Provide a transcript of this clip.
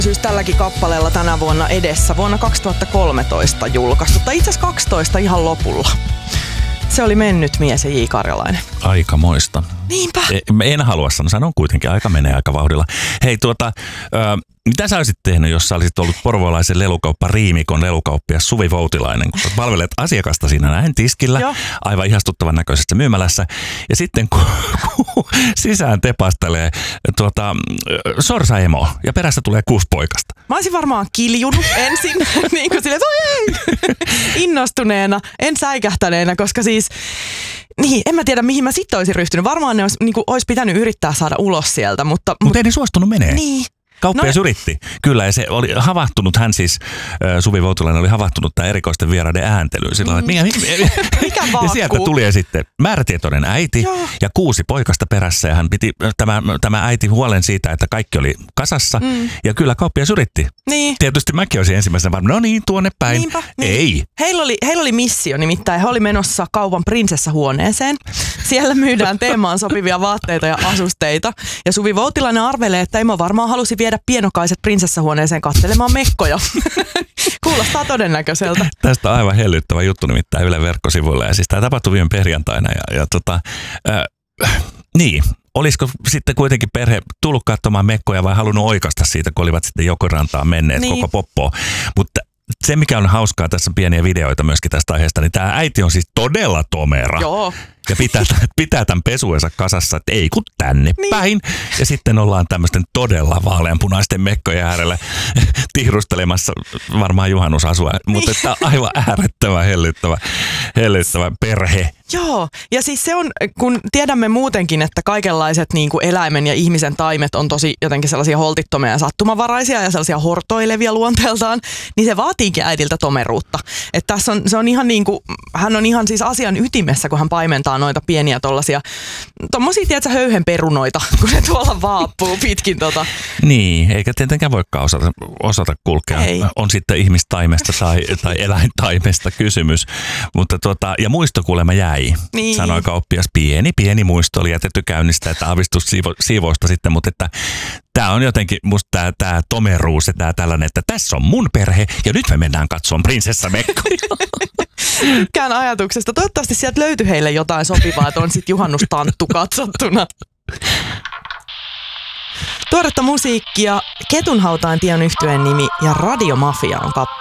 Syys tälläkin kappaleella tänä vuonna edessä, vuonna 2013 julkaistu, tai itse asiassa 12 ihan lopulla. Se oli Mennyt mies ja J. Karjalainen. Aikamoista. Niinpä. En halua sanoa, sanon kuitenkin, aika menee aika vauhdilla. Hei mitä sä olisit tehnyt, jos sä olisit ollut porvoolaisen lelukauppa Riimikon lelukauppias Suvi Voutilainen, kun sä palvelet asiakasta siinä näin tiskillä, Joo. aivan ihastuttavan näköisessä myymälässä, ja sitten kun sisään tepastelee sorsaemo ja perässä tulee 6 poikasta. Mä olisin varmaan kiljunut ensin, niin kuin silleen, innostuneena, en säikähtäneenä, koska siis niin, en mä tiedä mihin mä sitten olisin ryhtynyt. Varmaan ne olisi pitänyt yrittää saada ulos sieltä, mutta ei ne suostunut menee. Niin. Kauppias yritti. Kyllä, ja se oli havahtunut, hän siis, Suvi Voutilainen oli havahtunut tämän erikoisten vieraiden ääntelyyn. Silloin, mikä ja sieltä tuli sitten määrätietoinen äiti ja 6 poikasta perässä. Ja hän piti tämä äiti huolen siitä, että kaikki oli kasassa. Ja kyllä kauppias yritti. Niin. Tietysti mäkin olisin ensimmäisenä varmaan, no niin, tuonne päin. Niinpä, niin. Ei. Heillä oli missio nimittäin. He oli menossa kaupan prinsessahuoneeseen. Siellä myydään teemaan sopivia vaatteita ja asusteita. Ja Suvi Voutilainen arvelee, että Emo varmaan halusi viedä pienokaiset prinsessahuoneeseen katselemaan mekkoja. Kuulostaa todennäköiseltä. Tästä on aivan hellyttävä juttu nimittäin Ylen verkkosivuilla. Ja siis tämä tapahtui viime perjantaina. Niin, olisiko sitten kuitenkin perhe tullut katsomaan mekkoja vai halunnut oikaista siitä, kun olivat sitten Jokirantaan menneet koko poppoa. Mutta se, mikä on hauskaa, tässä on pieniä videoita myöskin tästä aiheesta, niin tämä äiti on siis todella tomera. Joo. Ja pitää tämän pesuensa kasassa, että ei kun tänne päin. Ja sitten ollaan tämmöisten todella vaaleanpunaisten mekkojen äärellä tihrustelemassa varmaan juhannusasua. Mutta tämä on aivan äärettömän hellyttävä perhe. Joo, ja siis se on, kun tiedämme muutenkin, että kaikenlaiset niin kuin eläimen ja ihmisen taimet on tosi jotenkin sellaisia holtittomia ja sattumavaraisia ja sellaisia hortoilevia luonteeltaan, niin se vaatiikin äidiltä tomeruutta. Että tässä on, se on ihan niin kuin, hän on ihan siis asian ytimessä, kun hän paimentaa noita pieniä tommosia, tiedätkö, höyhenperunoita, kun ne tuolla vaappuu pitkin Niin, eikä tietenkään voikaan osata kulkea. Ei. On sitten ihmistaimesta tai eläintaimesta kysymys. Mutta ja muisto kuulemma jäi, niin. sanoi kauppias. Pieni muisto oli jätetty käynnistä, että avistus siivousta sitten, mutta että tämä on jotenkin musta tämä tomeruus ja tämä tällainen, että tässä on mun perhe ja nyt me mennään katsomaan prinsessamekkoja. Tykkään ajatuksesta. Toivottavasti sieltä löytyi heille jotain sopivaa, että on sitten juhannustanttu katsottuna. Tuoretta musiikkia, Ketunhautaan tie on yhtyeen nimi ja Radio Mafia on kappale.